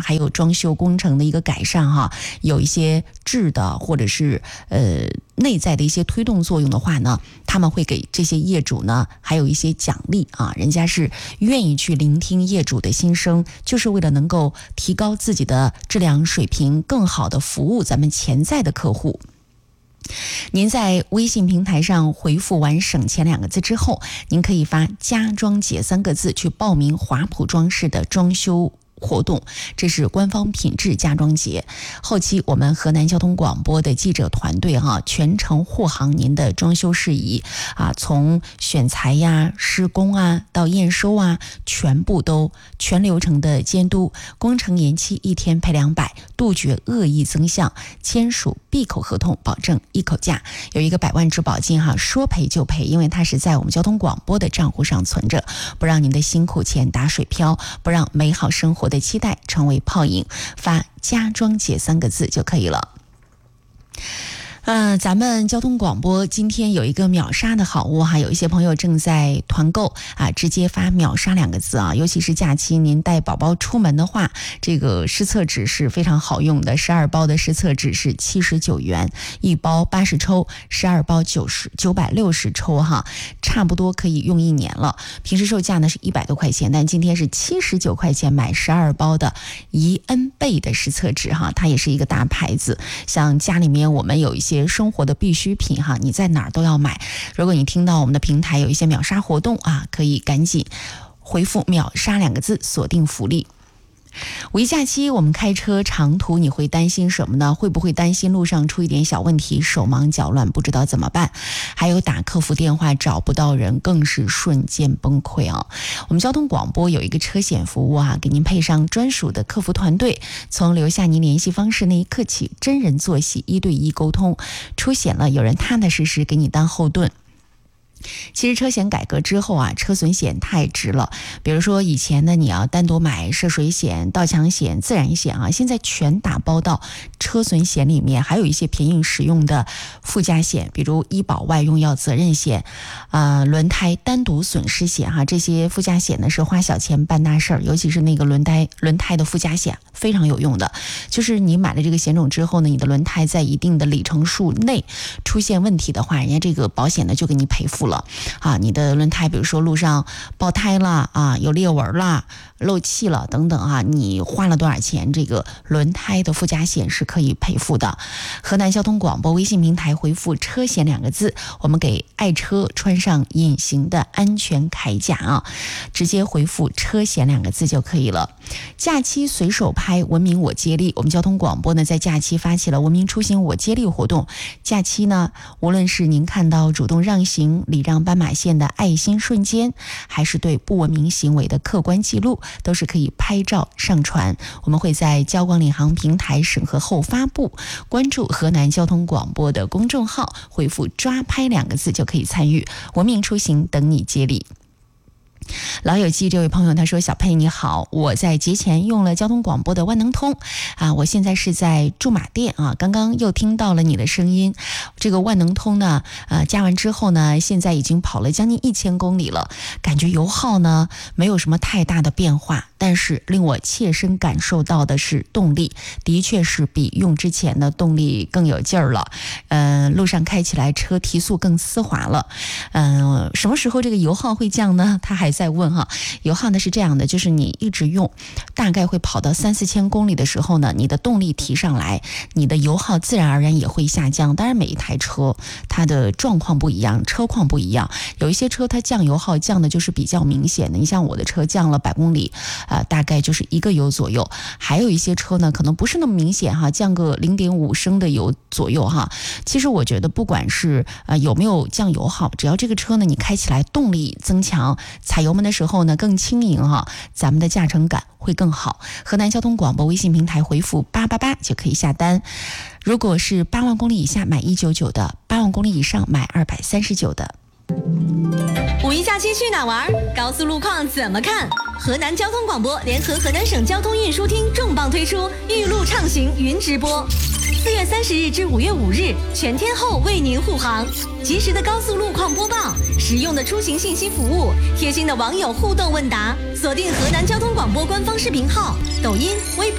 还有装修工程的一个改善哈，有一些质的或者是内在的一些推动作用的话呢，他们会给这些业主呢还有一些奖励啊，人家是愿意去聆听业主的心声，就是为了能够提高自己的质量水平，更好的服务咱们潜在的客户。您在微信平台上回复完省钱2个字之后，您可以发家装节3个字去报名华普装饰的装修活动，这是官方品质家装节。后期我们河南交通广播的记者团队全程护航您的装修事宜啊，从选材呀、施工啊到验收啊，全流程的监督，工程延期1天赔200，杜绝恶意增项，签署闭口合同，保证一口价。有一个100万质保金说赔就赔，因为它是在我们交通广播的账户上存着，不让您的辛苦钱打水漂，不让美好生活的期待成为泡影，发家装节3个字就可以了。咱们交通广播今天有一个秒杀的好物有一些朋友正在团购直接发秒杀2个字尤其是假期您带宝宝出门的话，这个湿厕纸是非常好用的，12包的湿厕纸是79元，一包80抽，12包960抽差不多可以用1年了。平时售价呢是100多块钱，但今天是79块钱买12包的怡恩贝的湿厕纸它也是一个大牌子，像家里面我们有一些生活的必需品你在哪儿都要买。如果你听到我们的平台有一些秒杀活动可以赶紧回复秒杀2个字锁定福利。五一假期我们开车长途，你会担心什么呢？会不会担心路上出一点小问题，手忙脚乱不知道怎么办？还有打客服电话找不到人，更是瞬间崩溃我们交通广播有一个车险服务给您配上专属的客服团队，从留下您联系方式那一刻起，真人坐席，1对1沟通，出险了有人踏踏实实给你当后盾。其实车险改革之后车损险太值了。比如说以前呢，你要单独买涉水险、盗抢险、自燃险现在全打包到车损险里面，还有一些便宜实用的附加险，比如医保外用药责任险、轮胎单独损失险这些附加险呢是花小钱办大事儿，尤其是那个轮胎的附加险非常有用的，就是你买了这个险种之后呢，你的轮胎在一定的里程数内出现问题的话，人家这个保险呢就给你赔付了你的轮胎比如说路上爆胎了有裂纹了、漏气了等等你花了多少钱，这个轮胎的附加险是可以赔付的。河南交通广播微信平台回复车险2个字，我们给爱车穿上隐形的安全铠甲直接回复车险2个字就可以了。假期随手拍文明我接力，我们交通广播呢在假期发起了文明出行我接力活动。假期呢，无论是您看到主动让行、礼让斑马线的爱心瞬间，还是对不文明行为的客观记录，都是可以拍照上传。我们会在交广领航平台审核后发布，关注河南交通广播的公众号，回复抓拍2个字就可以参与，文明出行等你接力。老友记这位朋友他说，小佩你好，我在节前用了交通广播的万能通我现在是在驻马店刚刚又听到了你的声音。这个万能通呢加完之后呢，现在已经跑了将近1000公里了，感觉油耗呢没有什么太大的变化，但是令我切身感受到的是动力的确是比用之前的动力更有劲儿了。路上开起来车提速更丝滑了。什么时候这个油耗会降呢？他还在问油耗呢是这样的，就是你一直用，大概会跑到3-4千公里的时候呢，你的动力提上来，你的油耗自然而然也会下降。当然每一台车它的状况不一样，车况不一样，有一些车它降油耗降的就是比较明显的，你像我的车降了100公里大概就是1个油左右，还有一些车呢可能不是那么明显降个0.5升的油左右其实我觉得不管是有没有降油耗，只要这个车呢你开起来动力增强，踩油门的时候呢更轻盈咱们的驾乘感会更好。河南交通广播微信平台回复888就可以下单。如果是8万公里以下买199的，8万公里以上买239的。 五一假期去哪玩？高速路况怎么看？河南交通广播联合河南省交通运输厅重磅推出预路畅行云直播，4月30日至5月5日，全天候为您护航，及时的高速路况播报，实用的出行信息服务，贴心的网友互动问答，锁定河南交通广播官方视频号、抖音、微博。